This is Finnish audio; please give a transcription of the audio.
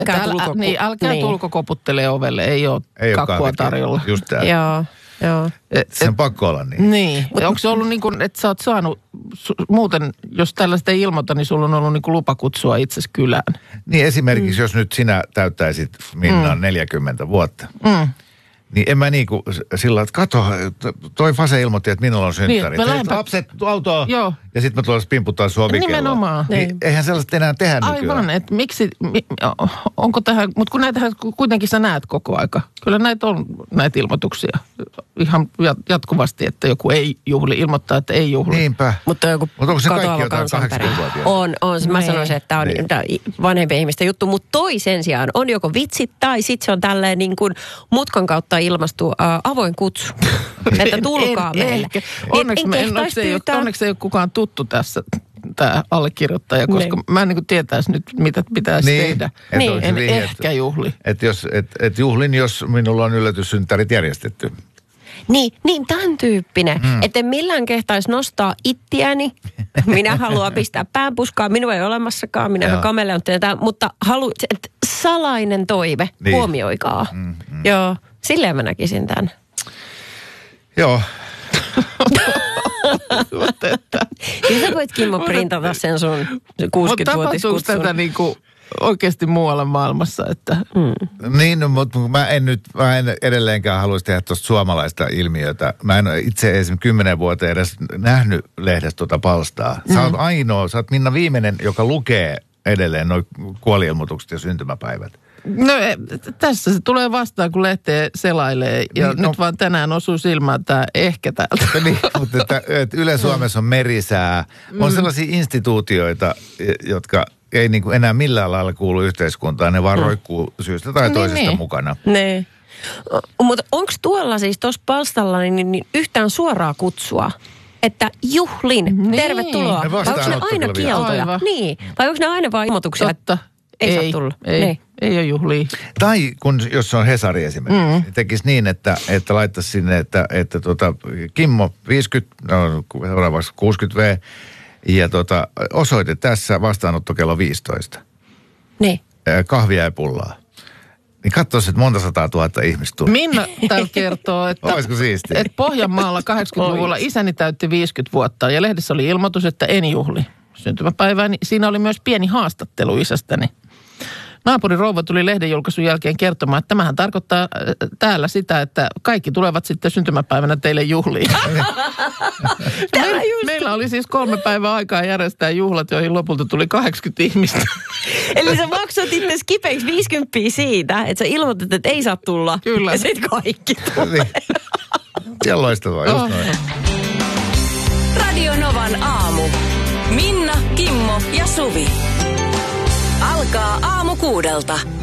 Älkää tulko koputtele ovelle, ei ole kakkua tarjolla. Just tämä. Joo. Sen pakko olla niin. Niin. Onko se ollut niin kuin, että sä oot saanut, muuten jos tällaista ei ilmoita, niin sulla on ollut niin kuin lupa kutsua itsesi kylään? Niin esimerkiksi, jos nyt sinä täyttäisit Minna 40 vuotta, niin en mä niinku sillä, että kato, toi Fase ilmoitti, että minulla on synttäri. Niin, lapset autoon. Joo. Ja sitten mä tuolla pimputtaa sua vikelloa. Nimenomaan. Niin, eihän sellaista enää tehdä nykyään. Aivan, että miksi, onko tähän, mutta kun näitähän kuitenkin sä näet koko aika. Kyllä näitä on näitä ilmoituksia ihan jatkuvasti, että joku ei juhli, ilmoittaa, että ei juhli. Niinpä. Mutta onko se kaikki jotain 80-vuotiaita? On. Mä sanoisin, että tämä on vanhempien ihmisten juttu, mutta toi sen sijaan on joko vitsit tai sitten se on tälleen niin kuin mutkan kautta ilmastu avoin kutsu. Että tulkaa meille. Onneksi ei ole kukaan tuttu tässä, tämä allekirjoittaja, koska mä en niin kuin tietäisi nyt, mitä pitäisi tehdä. En ehkä juhli. Että juhlin, jos minulla on yllätyssynttärit järjestetty. Niin tämän tyyppinen. Että en millään kehtaisi nostaa ittiäni. Minä haluan pistää päänpuskaa. Minua ei ole olemassakaan. Minä olen kameleontti. Mutta salainen toive. Niin. Huomioikaa. Joo. Silleen mä näkisin tämän. Joo. Kyllä sä voit, Kimmo, printata sen sun 60-vuotiskutssun. Mutta tapahtuuko tätä niinku oikeasti muualla maailmassa? Että... Niin, mutta mä en edelleenkään haluaisi tehdä tuosta suomalaista ilmiötä. Mä en itse esimerkiksi 10 vuotta edes nähnyt lehdestä tuota palstaa. Sä oot Minna viimeinen, joka lukee edelleen nuo kuoli-ilmoitukset ja syntymäpäivät. No tässä se tulee vastaan, kun lehteä selailee ja nyt vaan tänään osuu silmään tämä ehkä täältä. Niin, mutta että Yle Suomessa on merisää. On sellaisia instituutioita, jotka ei niin kuin enää millään lailla kuulu yhteiskuntaan. Ne vaan roikkuu syystä tai toisesta mukana. Ne. Mutta onko tuolla siis tuossa palstalla niin yhtään suoraa kutsua? Että juhlin, tervetuloa. Vai onko ne aina kieltoja? Niin. Vai onko ne aina vaan ilmoituksia? Totta. Ei saa tulla. Ei ole juhlia. Tai jos on Hesari esimerkiksi, niin tekisi niin, että laittaisi sinne, että Kimmo 50, seuraavaksi 60V ja osoite tässä vastaanotto kello 15. Niin. Kahvia ja pullaa. Niin katsoisi, että monta 100 000 ihmistä tuli. Minna täällä kertoo, että Pohjanmaalla 80-luvulla isäni täytti 50 vuotta ja lehdessä oli ilmoitus, että en juhli syntymäpäivää. Niin siinä oli myös pieni haastattelu isästäni. Naapurin rouva tuli lehdenjulkaisun jälkeen kertomaan, että tämähän tarkoittaa täällä sitä, että kaikki tulevat sitten syntymäpäivänä teille juhliin. Meillä oli siis 3 päivää aikaa järjestää juhlat, joihin lopulta tuli 80 ihmistä. Eli sä maksat itse kipeiksi 50 siitä, että sä ilmoitat, että ei saa tulla. Kyllä. Ja sitten kaikki tulee. Ja loistavaa, just noin. Radio Novan aamu. Minna, Kimmo ja Suvi. Alkaa aamu 6.